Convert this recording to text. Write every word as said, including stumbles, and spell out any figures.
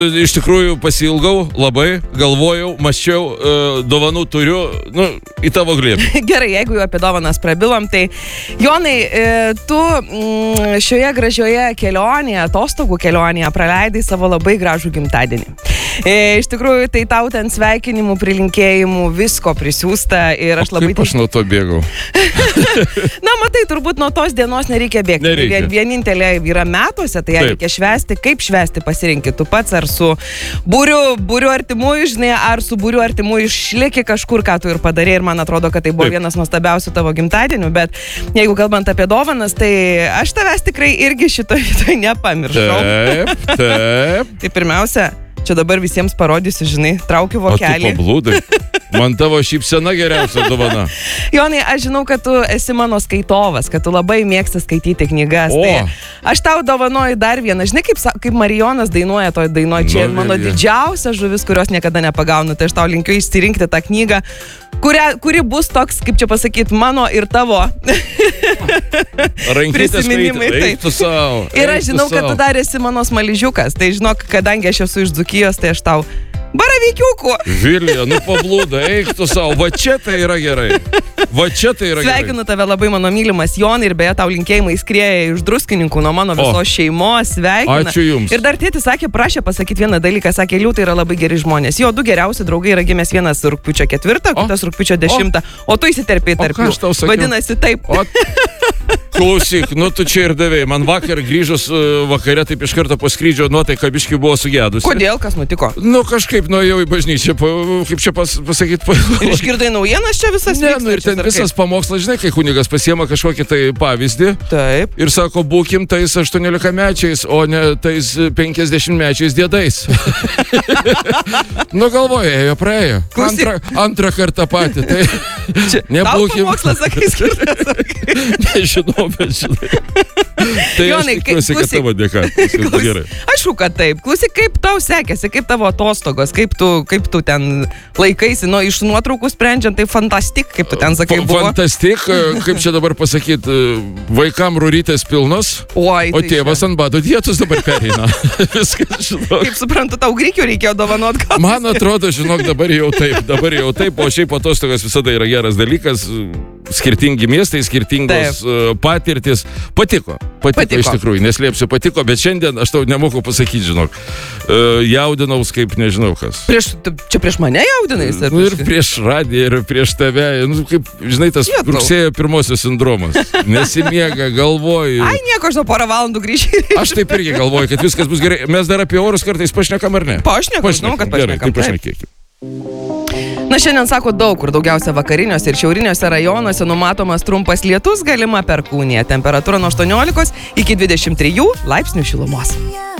Iš tikrųjų pasilgau, labai galvojau, maščiau, uh, dovanų turiu, nu, į tavo glėbį. Gerai, jeigu jau apie dovanas prabilom, tai Jonai, tu mm, šioje gražioje kelionėje, atostogų kelionėje praleidai savo labai gražų gimtadienį. E, iš tikrųjų, tai tau ten sveikinimų, prilinkėjimų, visko prisiūsta ir aš o labai... Kaip aš nuo to bėgau? Na, matai, turbūt nuo tos dienos nereikia bėgti. Nereikia. Vienintelė yra metuose, tai ją Taip. reikia švęsti. Kaip švęsti pasirinkti tu pats, ar su būriu, būriu artimųjų, žinai, ar su būriu artimųjų išlieki kažkur, ką tu ir padarė, ir man atrodo, kad tai buvo Taip. vienas nuostabiausių tavo gimtadienių, bet jeigu kalbant apie dovanas, tai aš tavęs tikrai irgi šitoj vietoj nepamiršau. Taip, taip. Tai pirmiausia, čia dabar visiems parodysiu, žinai, traukiu O tu vokelį. pablūdai. Man tavo šypsena geriausia dovana. Jonai, aš žinau, kad tu esi mano skaitovas, kad tu labai mėgsti skaityti knygas. O. Tai aš tau dovanoju dar vieną. Žinai, kaip, sa- kaip Marijonas dainuoja toj dainoj. Čia Nu, mano vėlgi. didžiausia žuvis, kurios niekada nepagaunu. Tai aš tau linkiu išsirinkti tą knygą, kuria, kuri bus toks, kaip čia pasakyti, mano ir tavo. Rankytės Prisiminimai, skaityti. taip. Eik tu savo. Ir aš žinau, kad tu dar esi mano smaližiukas. Tai žinok, kadangi aš esu iš Dzūkijos, tai aš tau baravykiukų. Vilija, nu pablūda, eik tu savo. Va čia tai yra gerai. Va čia tai yra Sveikinu tave labai, mano mylimas Jonai, ir beje, tau linkėjimai skrieja iš Druskininkų nuo mano visos O. šeimos. Sveikinu. Ačiū jums. Ir dar tėtis sakė, prašė pasakyti vieną dalyką, sakė, liūtai yra labai geri žmonės. Jo du geriausi draugai yra gimęs vienas rugpjūčio ketvirtą, O. kitas rugpjūčio dešimtą, o tu įsiterpėjai O tarp ką jų. aš tau sakiau? Vadinasi, taip. O, klausyk, nu tu čia ir davėjai. Man vakar grįžus uh, vakare, taip iš karto po skrydžio nuotaika biški buvo sugedusi. Kodėl, kas nutiko? Nu kažkaip nuėjau į bažnyčią, pa, kaip čia pas, pasakyti, pa... Ir išgirdai naujienas čia visas Ne, nu ir ten visas pamokslas, žinai, kai kunigas pasiema kažkokį tai pavyzdį Taip. ir sako, būkim tais aštuoniolikamečiais, o ne tais penkiasdešimtmečiais dėdais. Nu galvoju, ėjo, praėjo. Klausyk. Antrą, antrą kartą patį. Tai Tau nebūkim. pamokslas, sakai, skirtas. Nežinau, bet žinai. Tai Jonai, aš kai- tikiuosi, kad klausyk. tavo dėka. Viskas bus gerai. Aišku, kad taip. Klausyk, kaip tau sekėsi, kaip tavo atostogos, kaip tu, kaip tu ten laikaisi, nu, iš nuotraukų sprendžiant, tai fantastik, kaip tu ten sakai, Fa- buvo. Fantastik, kaip čia dabar pasakyti, vaikam rurytės pilnos, Oi, o tai tėvas ant bado dietos dabar pereina. Viskas, žinok. Kaip suprantu, tau grikių reikėjo dovanot gal. Man atrodo, žinok, dabar jau taip, dabar jau taip, o šiaip atostogas visada yra geras dalykas, skirtingi miestai, skirtingos uh, patirtis. Patiko, patiko, Patiko. iš tikrųjų, neslėpsiu, patiko, bet šiandien aš tau nemoku pasakyti, žinok, uh, jaudinaus kaip nežinau kas. Prieš, čia prieš mane jaudinais? ar Nu, ir prieš- prieš radiją, ir prieš tave, nu, kaip, žinai, tas Jetau. rugsėjo pirmosios sindromas. Nesimiega, galvoju. Ai, nieko, aš nuo porą valandų grįžti. Aš taip irgi galvoju, kad viskas bus gerai. Mes dar apie orus kartais pašnekam ar ne? Pašnekam, žinau, kad Gerai, tai pašnekam. Taip. pašnekėkim. Na, šiandien sako daug kur, daugiausia vakariniuose ir šiauriniuose rajonuose numatomas trumpas lietus, galima perkūnija. Temperatūra nuo aštuoniolikos iki dvidešimt trijų laipsnių šilumos.